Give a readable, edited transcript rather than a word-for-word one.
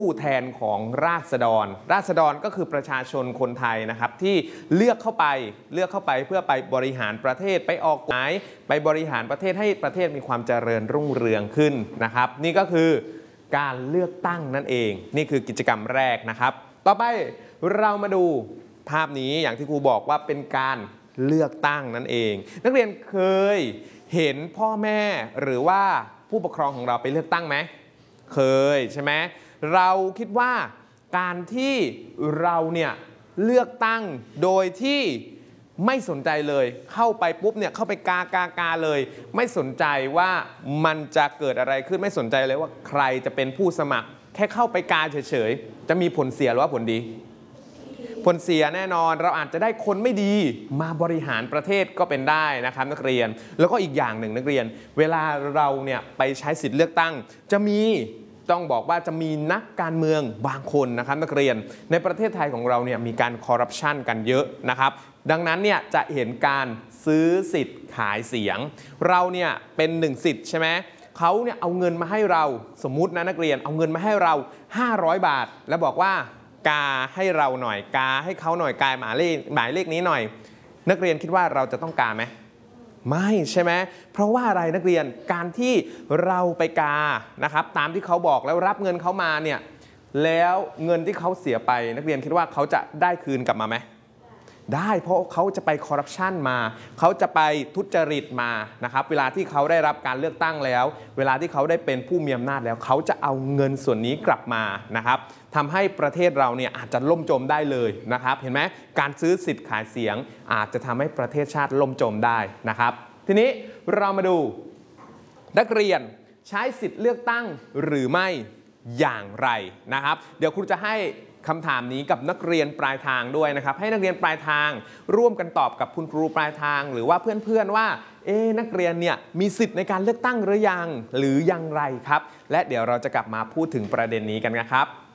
ผู้แทนของราษฎรก็คือประชาชนคนไทยนะครับที่เลือกเข้าไปเพื่อไปบริหารประเทศไปออกกฎหมายไปบริหารประเทศให้ประเทศมีความเจริญรุ่งเรืองขึ้นนะครับนี่ก็คือการเลือกตั้งนั่นเองนี่คือกิจกรรมแรกนะครับต่อไปเรามาดูภาพนี้อย่างที่ครูบอกว่าเป็นการเลือกตั้งนั่นเองนักเรียนเคยเห็นพ่อแม่หรือว่าผู้ปกครองของเราไปเลือกตั้งไหมเคยใช่ไหมเราคิดว่าการที่เราเนี่ยเลือกตั้งโดยที่ไม่สนใจเลยเข้าไปปุ๊บเนี่ยเข้าไปกาเลยไม่สนใจว่ามันจะเกิดอะไรขึ้นไม่สนใจเลยว่าใครจะเป็นผู้สมัครแค่เข้าไปกาเฉยๆจะมีผลเสียหรือว่าผลดีผลเสียแน่นอนเราอาจจะได้คนไม่ดีมาบริหารประเทศก็เป็นได้นะครับนักเรียนแล้วก็อีกอย่างหนึ่งนักเรียนเวลาเราเนี่ยไปใช้สิทธิ์เลือกตั้งต้องบอกว่าจะมีนักการเมืองบางคนนะครับนักเรียนในประเทศไทยของเราเนี่ยมีการคอร์รัปชันกันเยอะนะครับดังนั้นเนี่ยจะเห็นการซื้อสิทธิ์ขายเสียงเราเนี่ยเป็น1สิทธิ์ใช่ไหมเขาเนี่ยเอาเงินมาให้เราสมมุตินะนักเรียนเอาเงินมาให้เรา500 บาทแล้วบอกว่ากาให้เราหน่อยกาให้เขาหน่อยกาหมายเลขนี้หน่อยนักเรียนคิดว่าเราจะต้องกาไหมไม่ใช่ไหมเพราะว่าอะไรนักเรียนการที่เราไปกานะครับตามที่เขาบอกแล้วรับเงินเขามาเนี่ยแล้วเงินที่เขาเสียไปนักเรียนคิดว่าเขาจะได้คืนกลับมาไหมได้เพราะเขาจะไปคอร์รัปชันมาเขาจะไปทุจริตมานะครับเวลาที่เขาได้รับการเลือกตั้งแล้วเวลาที่เขาได้เป็นผู้มีอำนาจแล้วเขาจะเอาเงินส่วนนี้กลับมานะครับทำให้ประเทศเราเนี่ยอาจจะล่มจมได้เลยนะครับเห็นไหมการซื้อสิทธิ์ขายเสียงอาจจะทำให้ประเทศชาติล่มจมได้นะครับทีนี้เรามาดูนักเรียนใช้สิทธิ์เลือกตั้งหรือไม่อย่างไรนะครับเดี๋ยวครูจะให้คำถามนี้กับนักเรียนปลายทางด้วยนะครับให้นักเรียนปลายทางร่วมกันตอบกับคุณครูปลายทางหรือว่าเพื่อนๆว่านักเรียนเนี่ยมีสิทธิ์ในการเลือกตั้งหรือยังหรืออย่างไรครับและเดี๋ยวเราจะกลับมาพูดถึงประเด็นนี้กันนะครับ